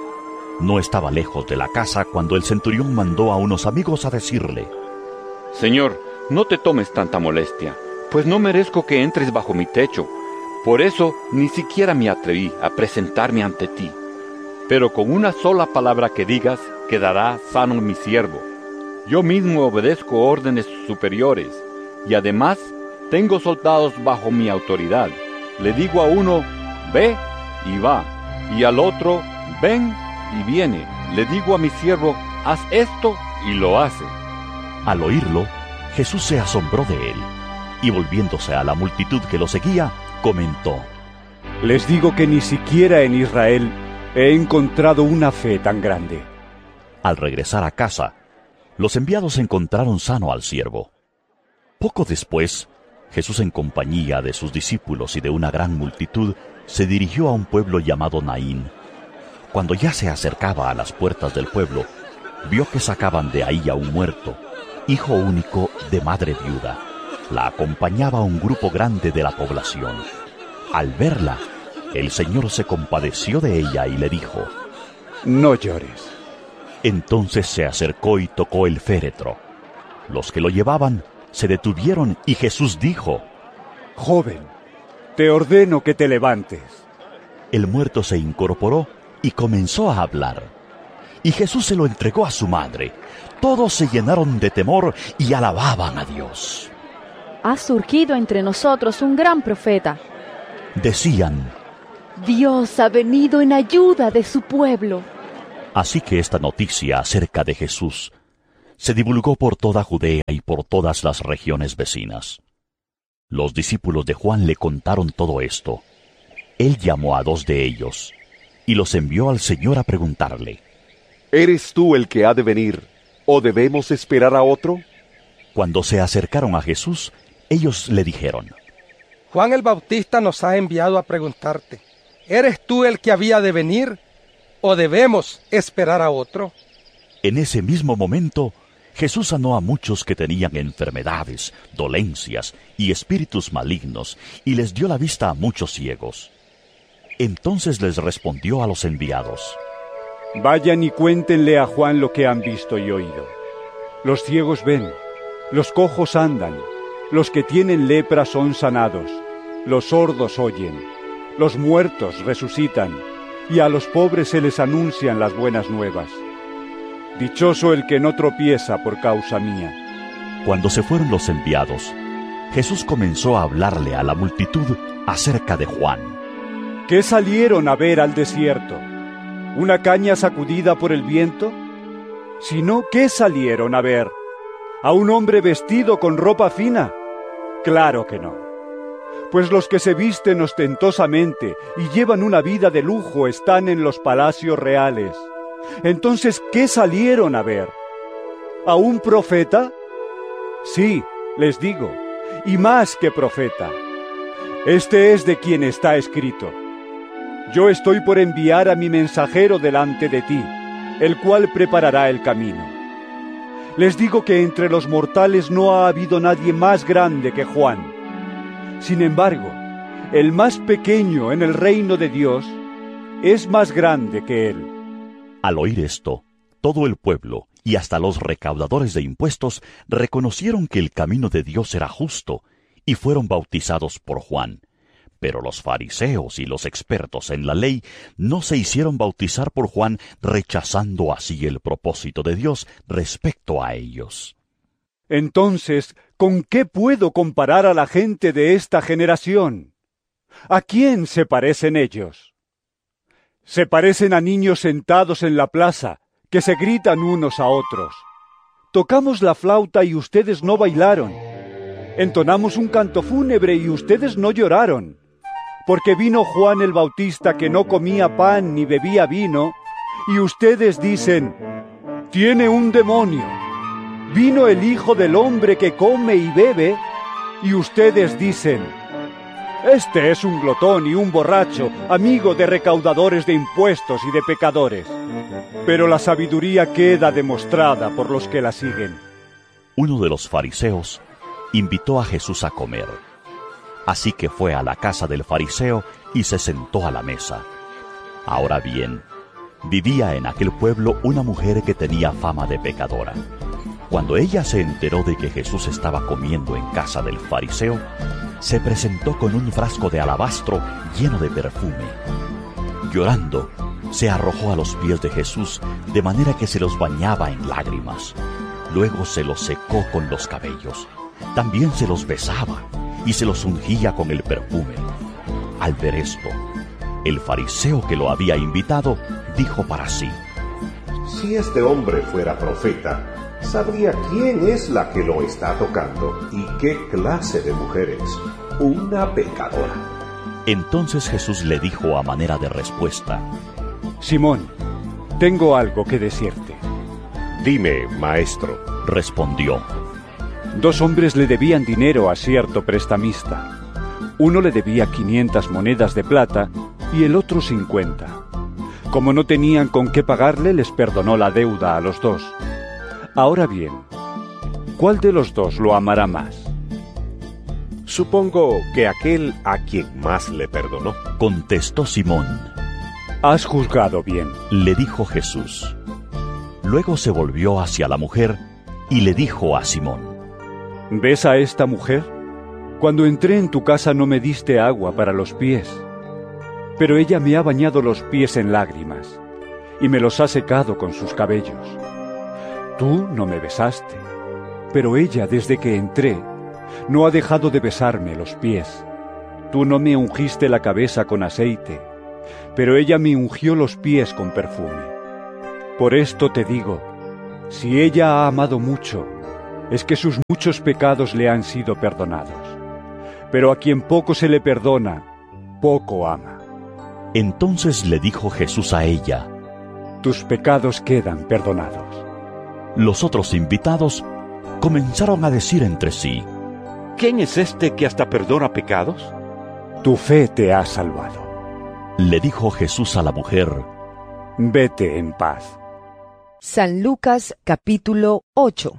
No estaba lejos de la casa cuando el centurión mandó a unos amigos a decirle: Señor, no te tomes tanta molestia, pues no merezco que entres bajo mi techo. Por eso ni siquiera me atreví a presentarme ante ti. Pero con una sola palabra que digas, quedará sano mi siervo. Yo mismo obedezco órdenes superiores, y además tengo soldados bajo mi autoridad. Le digo a uno, ve, y va, y al otro, ven, y viene. Le digo a mi siervo, haz esto, y lo hace. Al oírlo, Jesús se asombró de él, y volviéndose a la multitud que lo seguía, comentó: Les digo que ni siquiera en Israel he encontrado una fe tan grande. Al regresar a casa, los enviados encontraron sano al siervo. Poco después, Jesús, en compañía de sus discípulos y de una gran multitud, se dirigió a un pueblo llamado Naín. Cuando ya se acercaba a las puertas del pueblo, vio que sacaban de ahí a un muerto, hijo único de madre viuda. La acompañaba un grupo grande de la población. Al verla, el Señor se compadeció de ella y le dijo: No llores. Entonces se acercó y tocó el féretro. Los que lo llevaban se detuvieron y Jesús dijo: Joven, te ordeno que te levantes. El muerto se incorporó y comenzó a hablar. Y Jesús se lo entregó a su madre. Todos se llenaron de temor y alababan a Dios. Ha surgido entre nosotros un gran profeta. Decían: Dios ha venido en ayuda de su pueblo. Así que esta noticia acerca de Jesús se divulgó por toda Judea y por todas las regiones vecinas. Los discípulos de Juan le contaron todo esto. Él llamó a dos de ellos y los envió al Señor a preguntarle: ¿Eres tú el que ha de venir, o debemos esperar a otro? Cuando se acercaron a Jesús, ellos le dijeron: Juan el Bautista nos ha enviado a preguntarte, ¿eres tú el que había de venir, o debemos esperar a otro? En ese mismo momento, Jesús sanó a muchos que tenían enfermedades, dolencias y espíritus malignos, y les dio la vista a muchos ciegos. Entonces les respondió a los enviados: Vayan y cuéntenle a Juan lo que han visto y oído. Los ciegos ven, los cojos andan, los que tienen lepra son sanados, los sordos oyen, los muertos resucitan, y a los pobres se les anuncian las buenas nuevas. Dichoso el que no tropieza por causa mía. Cuando se fueron los enviados, Jesús comenzó a hablarle a la multitud acerca de Juan. ¿Qué salieron a ver al desierto? ¿Una caña sacudida por el viento? Sino, ¿qué salieron a ver? ¿A un hombre vestido con ropa fina? Claro que no. Pues los que se visten ostentosamente y llevan una vida de lujo están en los palacios reales. Entonces, ¿qué salieron a ver? ¿A un profeta? Sí, les digo, y más que profeta. Este es de quien está escrito: Yo estoy por enviar a mi mensajero delante de ti, el cual preparará el camino. Les digo que entre los mortales no ha habido nadie más grande que Juan. Sin embargo, el más pequeño en el reino de Dios es más grande que él. Al oír esto, todo el pueblo y hasta los recaudadores de impuestos reconocieron que el camino de Dios era justo y fueron bautizados por Juan. Pero los fariseos y los expertos en la ley no se hicieron bautizar por Juan, rechazando así el propósito de Dios respecto a ellos. Entonces, ¿con qué puedo comparar a la gente de esta generación? ¿A quién se parecen ellos? Se parecen a niños sentados en la plaza, que se gritan unos a otros. Tocamos la flauta y ustedes no bailaron. Entonamos un canto fúnebre y ustedes no lloraron. Porque vino Juan el Bautista que no comía pan ni bebía vino, y ustedes dicen: tiene un demonio. Vino el Hijo del Hombre que come y bebe, y ustedes dicen: este es un glotón y un borracho, amigo de recaudadores de impuestos y de pecadores. Pero la sabiduría queda demostrada por los que la siguen. Uno de los fariseos invitó a Jesús a comer. Así que fue a la casa del fariseo y se sentó a la mesa. Ahora bien, vivía en aquel pueblo una mujer que tenía fama de pecadora. Cuando ella se enteró de que Jesús estaba comiendo en casa del fariseo, se presentó con un frasco de alabastro lleno de perfume. Llorando, se arrojó a los pies de Jesús, de manera que se los bañaba en lágrimas. Luego se los secó con los cabellos. También se los besaba y se los ungía con el perfume. Al ver esto, el fariseo que lo había invitado dijo para sí: Si este hombre fuera profeta, sabría quién es la que lo está tocando y qué clase de mujer es, una pecadora. Entonces Jesús le dijo a manera de respuesta: Simón, tengo algo que decirte. Dime, maestro, respondió. Dos hombres le debían dinero a cierto prestamista. Uno le debía quinientas monedas de plata y el otro cincuenta. Como no tenían con qué pagarle, les perdonó la deuda a los dos. Ahora bien, ¿cuál de los dos lo amará más? Supongo que aquel a quien más le perdonó, contestó Simón. Has juzgado bien, le dijo Jesús. Luego se volvió hacia la mujer y le dijo a Simón: ¿ves a esta mujer? Cuando entré en tu casa no me diste agua para los pies, pero ella me ha bañado los pies en lágrimas y me los ha secado con sus cabellos. Tú no me besaste, pero ella desde que entré no ha dejado de besarme los pies. Tú no me ungiste la cabeza con aceite, pero ella me ungió los pies con perfume. Por esto te digo, si ella ha amado mucho, es que sus muchos pecados le han sido perdonados. Pero a quien poco se le perdona, poco ama. Entonces le dijo Jesús a ella: Tus pecados quedan perdonados. Los otros invitados comenzaron a decir entre sí: ¿Quién es este que hasta perdona pecados? Tu fe te ha salvado. Le dijo Jesús a la mujer: Vete en paz. San Lucas capítulo ocho.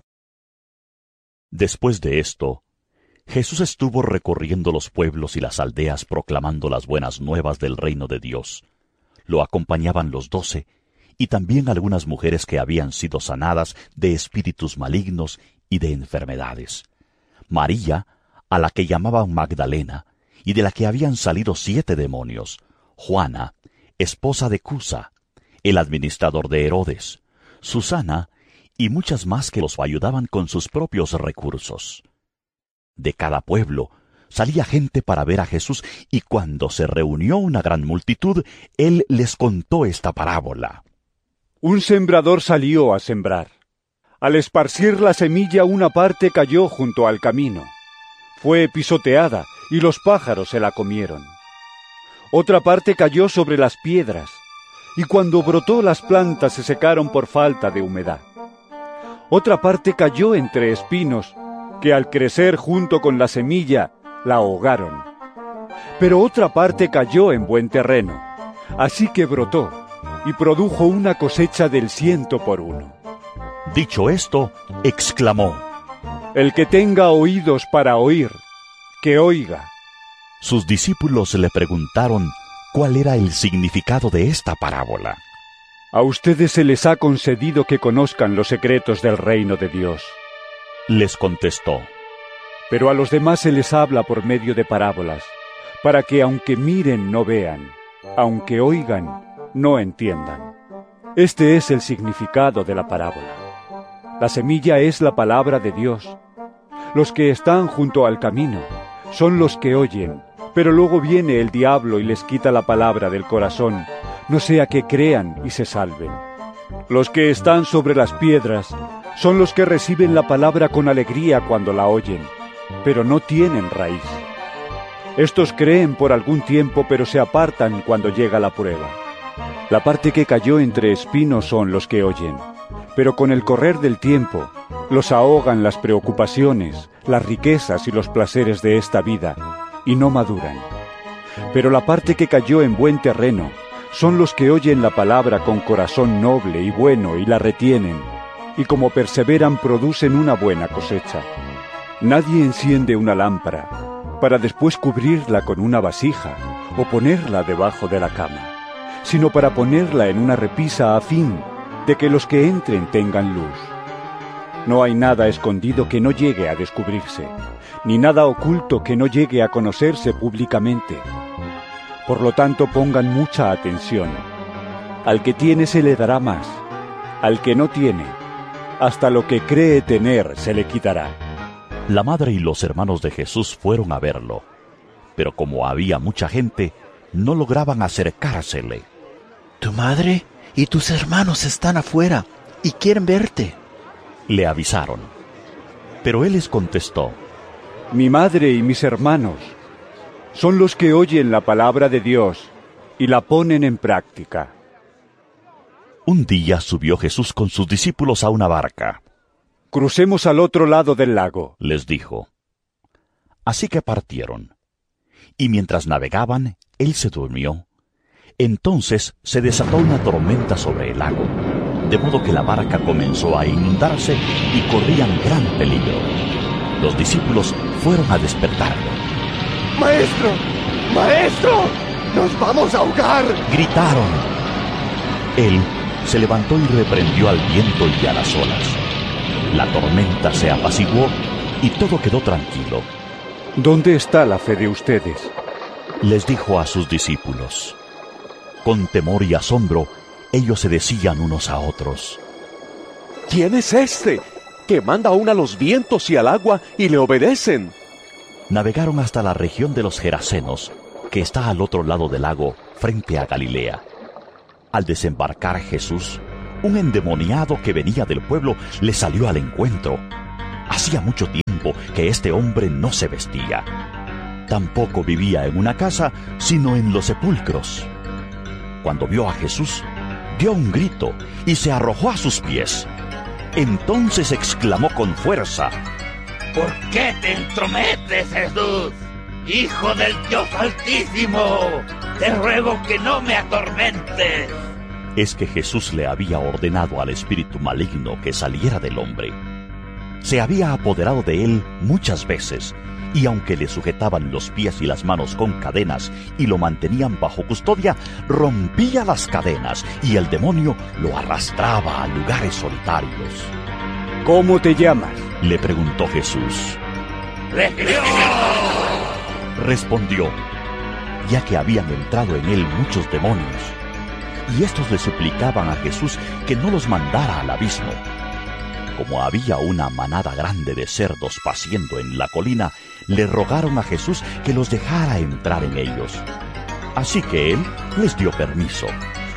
Después de esto, Jesús estuvo recorriendo los pueblos y las aldeas proclamando las buenas nuevas del reino de Dios. Lo acompañaban los doce, y también algunas mujeres que habían sido sanadas de espíritus malignos y de enfermedades. María, a la que llamaban Magdalena, y de la que habían salido siete demonios. Juana, esposa de Cusa, el administrador de Herodes, Susana, y muchas más que los ayudaban con sus propios recursos. De cada pueblo salía gente para ver a Jesús, y cuando se reunió una gran multitud, él les contó esta parábola. Un sembrador salió a sembrar. Al esparcir la semilla, una parte cayó junto al camino. Fue pisoteada, y los pájaros se la comieron. Otra parte cayó sobre las piedras, y cuando brotó las plantas se secaron por falta de humedad. Otra parte cayó entre espinos, que al crecer junto con la semilla, la ahogaron. Pero otra parte cayó en buen terreno, así que brotó, y produjo una cosecha del ciento por uno. Dicho esto, exclamó: El que tenga oídos para oír, que oiga. Sus discípulos le preguntaron cuál era el significado de esta parábola. A ustedes se les ha concedido que conozcan los secretos del reino de Dios. Les contestó: Pero a los demás se les habla por medio de parábolas, para que aunque miren no vean, aunque oigan no entiendan. Este es el significado de la parábola. La semilla es la palabra de Dios. Los que están junto al camino son los que oyen, pero luego viene el diablo y les quita la palabra del corazón, no sea que crean y se salven. Los que están sobre las piedras son los que reciben la palabra con alegría cuando la oyen, pero no tienen raíz. Estos creen por algún tiempo, pero se apartan cuando llega la prueba. La parte que cayó entre espinos son los que oyen, pero con el correr del tiempo los ahogan las preocupaciones, las riquezas y los placeres de esta vida, y no maduran. Pero la parte que cayó en buen terreno son los que oyen la palabra con corazón noble y bueno y la retienen, y como perseveran producen una buena cosecha. Nadie enciende una lámpara para después cubrirla con una vasija o ponerla debajo de la cama, sino para ponerla en una repisa a fin de que los que entren tengan luz. No hay nada escondido que no llegue a descubrirse, ni nada oculto que no llegue a conocerse públicamente. Por lo tanto, pongan mucha atención. Al que tiene se le dará más, al que no tiene, hasta lo que cree tener se le quitará. La madre y los hermanos de Jesús fueron a verlo, pero como había mucha gente, no lograban acercársele. Tu madre y tus hermanos están afuera y quieren verte. Le avisaron. Pero él les contestó: Mi madre y mis hermanos son los que oyen la palabra de Dios y la ponen en práctica. Un día subió Jesús con sus discípulos a una barca. Crucemos al otro lado del lago, les dijo. Así que partieron. Y mientras navegaban, él se durmió. Entonces se desató una tormenta sobre el lago, de modo que la barca comenzó a inundarse y corrían gran peligro. Los discípulos fueron a despertarlo. ¡Maestro! ¡Maestro! ¡Nos vamos a ahogar! Gritaron. Él se levantó y reprendió al viento y a las olas. La tormenta se apaciguó y todo quedó tranquilo. ¿Dónde está la fe de ustedes?, les dijo a sus discípulos. Con temor y asombro, ellos se decían unos a otros: ¿Quién es este que manda aún a los vientos y al agua y le obedecen? Navegaron hasta la región de los Gerasenos, que está al otro lado del lago, frente a Galilea. Al desembarcar Jesús, un endemoniado que venía del pueblo le salió al encuentro. Hacía mucho tiempo que este hombre no se vestía. Tampoco vivía en una casa, sino en los sepulcros. Cuando vio a Jesús, dio un grito y se arrojó a sus pies. Entonces exclamó con fuerza: ¿Por qué te entrometes, Jesús? Hijo del Dios Altísimo, te ruego que no me atormentes. Es que Jesús le había ordenado al espíritu maligno que saliera del hombre. Se había apoderado de él muchas veces, y aunque le sujetaban los pies y las manos con cadenas y lo mantenían bajo custodia, rompía las cadenas y el demonio lo arrastraba a lugares solitarios. ¿Cómo te llamas?, le preguntó Jesús. ¡Legión!, respondió, ya que habían entrado en él muchos demonios. Y estos le suplicaban a Jesús que no los mandara al abismo. Como había una manada grande de cerdos paciendo en la colina, le rogaron a Jesús que los dejara entrar en ellos. Así que él les dio permiso.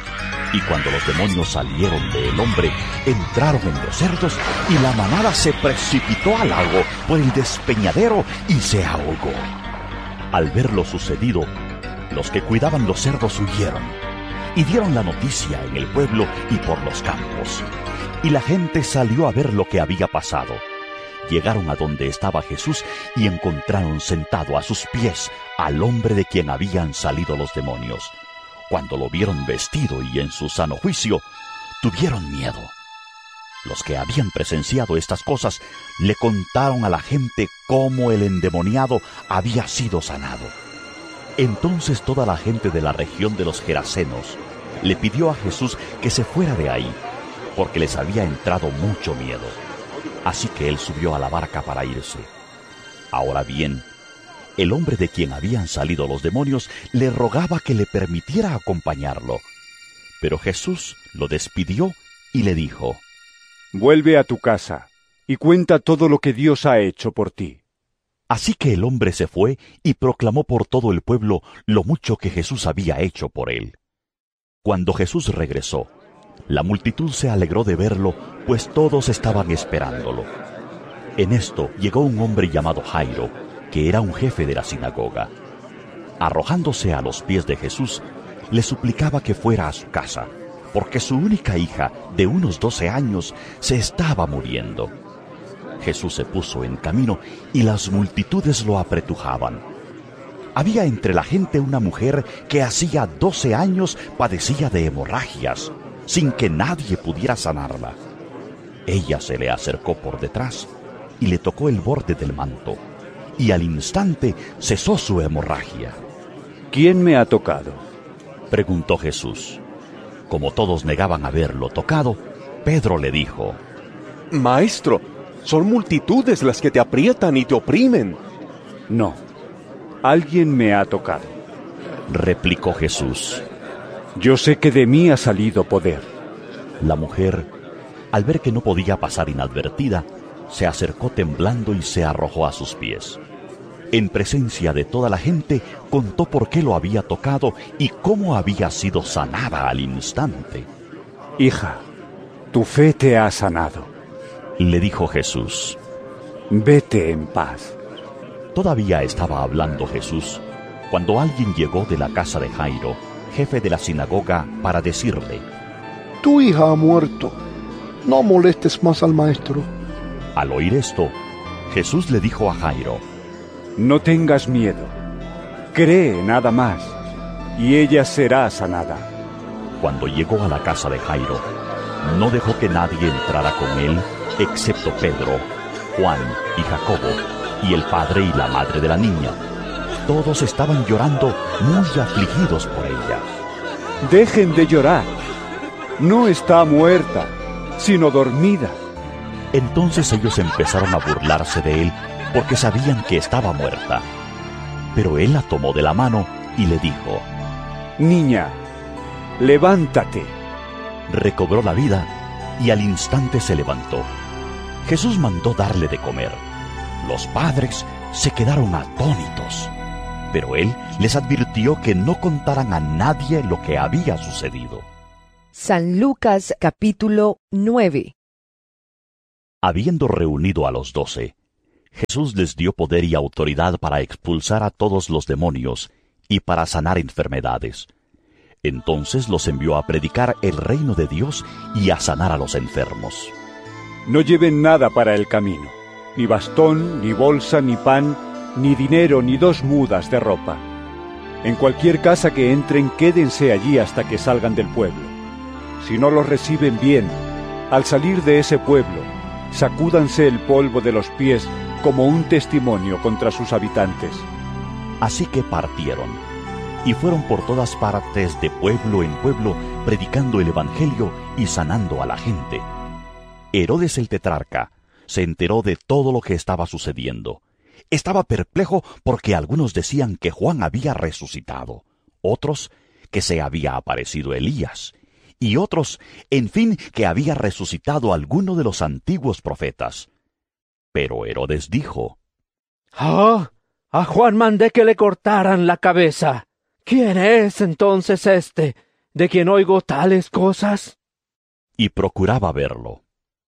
Y cuando los demonios salieron del hombre, entraron en los cerdos, y la manada se precipitó al lago por el despeñadero y se ahogó. Al ver lo sucedido, los que cuidaban los cerdos huyeron, y dieron la noticia en el pueblo y por los campos. Y la gente salió a ver lo que había pasado. Llegaron a donde estaba Jesús y encontraron sentado a sus pies al hombre de quien habían salido los demonios. Cuando lo vieron vestido y en su sano juicio, tuvieron miedo. Los que habían presenciado estas cosas le contaron a la gente cómo el endemoniado había sido sanado. Entonces toda la gente de la región de los Gerasenos le pidió a Jesús que se fuera de ahí, porque les había entrado mucho miedo. Así que él subió a la barca para irse. Ahora bien, el hombre de quien habían salido los demonios le rogaba que le permitiera acompañarlo. Pero Jesús lo despidió y le dijo: Vuelve a tu casa y cuenta todo lo que Dios ha hecho por ti. Así que el hombre se fue y proclamó por todo el pueblo lo mucho que Jesús había hecho por él. Cuando Jesús regresó, la multitud se alegró de verlo, pues todos estaban esperándolo. En esto llegó un hombre llamado Jairo, que era un jefe de la sinagoga. Arrojándose a los pies de Jesús, le suplicaba que fuera a su casa, porque su única hija, de unos doce años, se estaba muriendo. Jesús se puso en camino y las multitudes lo apretujaban. Había entre la gente una mujer que hacía doce años padecía de hemorragias, sin que nadie pudiera sanarla. Ella se le acercó por detrás y le tocó el borde del manto, y al instante cesó su hemorragia. ¿Quién me ha tocado?, preguntó Jesús. Como todos negaban haberlo tocado, Pedro le dijo: Maestro, son multitudes las que te aprietan y te oprimen. No, alguien me ha tocado, replicó Jesús. Yo sé que de mí ha salido poder. La mujer, al ver que no podía pasar inadvertida, se acercó temblando y se arrojó a sus pies. En presencia de toda la gente, contó por qué lo había tocado y cómo había sido sanada al instante. Hija, tu fe te ha sanado, le dijo Jesús. Vete en paz. Todavía estaba hablando Jesús cuando alguien llegó de la casa de Jairo, jefe de la sinagoga, para decirle: Tu hija ha muerto, no molestes más al maestro. Al oír esto, Jesús le dijo a Jairo: No tengas miedo, cree nada más, y ella será sanada. Cuando llegó a la casa de Jairo, no dejó que nadie entrara con él, excepto Pedro, Juan y Jacobo, y el padre y la madre de la niña. Todos estaban llorando, muy afligidos por ella. Dejen de llorar. No está muerta, sino dormida. Entonces ellos empezaron a burlarse de él, porque sabían que estaba muerta. Pero él la tomó de la mano y le dijo: Niña, levántate. Recobró la vida y al instante se levantó. Jesús mandó darle de comer. Los padres se quedaron atónitos, pero él les advirtió que no contaran a nadie lo que había sucedido. San Lucas capítulo nueve. Habiendo reunido a los doce, Jesús les dio poder y autoridad para expulsar a todos los demonios y para sanar enfermedades. Entonces los envió a predicar el reino de Dios y a sanar a los enfermos. No lleven nada para el camino, ni bastón, ni bolsa, ni pan, ni dinero, ni dos mudas de ropa. En cualquier casa que entren, quédense allí hasta que salgan del pueblo. Si no los reciben bien, al salir de ese pueblo, sacúdanse el polvo de los pies como un testimonio contra sus habitantes. Así que partieron, y fueron por todas partes de pueblo en pueblo, predicando el Evangelio y sanando a la gente. Herodes el tetrarca se enteró de todo lo que estaba sucediendo. Estaba perplejo porque algunos decían que Juan había resucitado, otros que se había aparecido Elías, y otros, en fin, que había resucitado alguno de los antiguos profetas. Pero Herodes dijo: «Ah, a Juan mandé que le cortaran la cabeza. ¿Quién es entonces este, de quien oigo tales cosas?» Y procuraba verlo.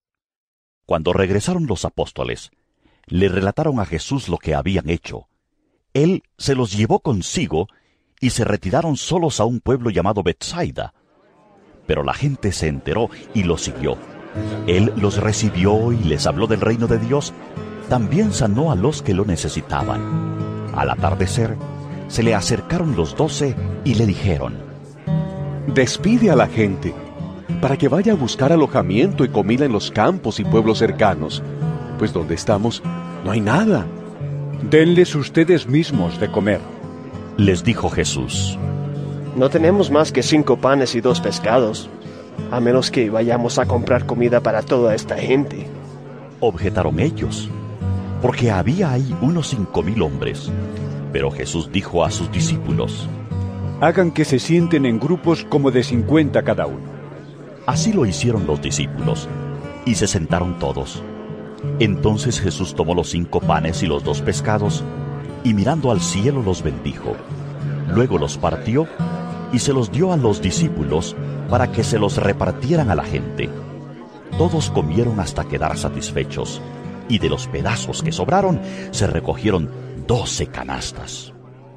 Cuando regresaron los apóstoles, le relataron a Jesús lo que habían hecho. Él se los llevó consigo y se retiraron solos a un pueblo llamado Betsaida. Pero la gente se enteró y lo siguió. Él los recibió y les habló del reino de Dios. También sanó a los que lo necesitaban. Al atardecer, se le acercaron los doce y le dijeron: «Despide a la gente, para que vaya a buscar alojamiento y comida en los campos y pueblos cercanos, pues donde estamos no hay nada». «Denles ustedes mismos de comer», les dijo Jesús. «No tenemos más que cinco panes y dos pescados, a menos que vayamos a comprar comida para toda esta gente», objetaron ellos, porque había ahí unos cinco mil hombres. Pero Jesús dijo a sus discípulos: «Hagan que se sienten en grupos como de cincuenta cada uno». Así lo hicieron los discípulos, y se sentaron todos. Entonces Jesús tomó los cinco panes y los dos pescados, y mirando al cielo los bendijo. Luego los partió, y se los dio a los discípulos para que se los repartieran a la gente. Todos comieron hasta quedar satisfechos, y de los pedazos que sobraron se recogieron doce canastas.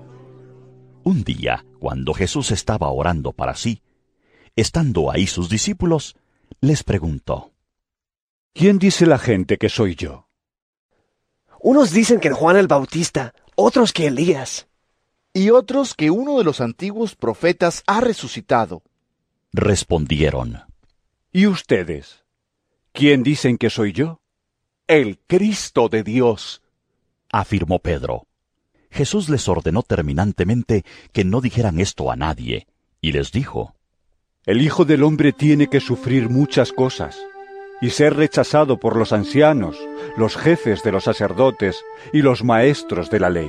Un día, cuando Jesús estaba orando para sí, estando ahí sus discípulos, les preguntó: «¿Quién dice la gente que soy yo?» «Unos dicen que Juan el Bautista, otros que Elías, y otros que uno de los antiguos profetas ha resucitado», respondieron. «¿Y ustedes? ¿Quién dicen que soy yo?» «El Cristo de Dios», afirmó Pedro. Jesús les ordenó terminantemente que no dijeran esto a nadie, y les dijo: «El Hijo del Hombre tiene que sufrir muchas cosas, y ser rechazado por los ancianos, los jefes de los sacerdotes y los maestros de la ley.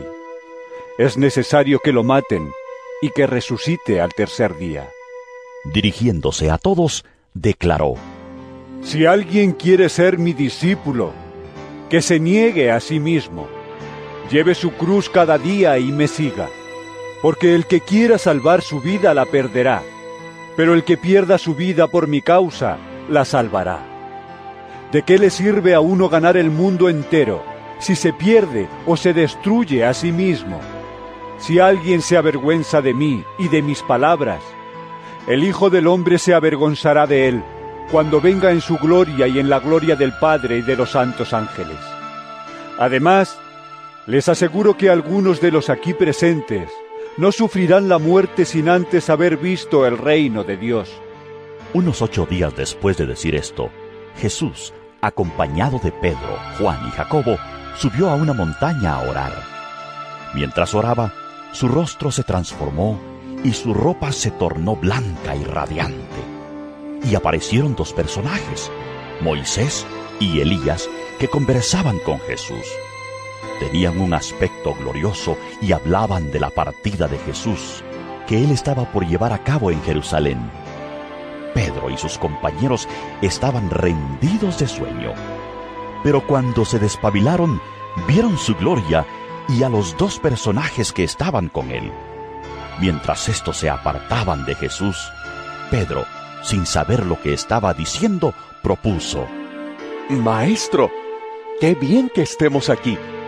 Es necesario que lo maten y que resucite al tercer día». Dirigiéndose a todos, declaró: «Si alguien quiere ser mi discípulo, que se niegue a sí mismo, lleve su cruz cada día y me siga. Porque el que quiera salvar su vida la perderá, pero el que pierda su vida por mi causa la salvará. ¿De qué le sirve a uno ganar el mundo entero si se pierde o se destruye a sí mismo? Si alguien se avergüenza de mí y de mis palabras, el Hijo del Hombre se avergonzará de él cuando venga en su gloria y en la gloria del Padre y de los santos ángeles. Además, les aseguro que algunos de los aquí presentes no sufrirán la muerte sin antes haber visto el reino de Dios». Unos ocho días después de decir esto, Jesús, acompañado de Pedro, Juan y Jacobo, subió a una montaña a orar. Mientras oraba, su rostro se transformó y su ropa se tornó blanca y radiante. Y aparecieron dos personajes, Moisés y Elías, que conversaban con Jesús. Tenían un aspecto glorioso y hablaban de la partida de Jesús, que él estaba por llevar a cabo en Jerusalén. Pedro y sus compañeros estaban rendidos de sueño. Pero cuando se despabilaron, vieron su gloria y a los dos personajes que estaban con él. Mientras estos se apartaban de Jesús, Pedro, sin saber lo que estaba diciendo, propuso: Maestro, qué bien que estemos aquí.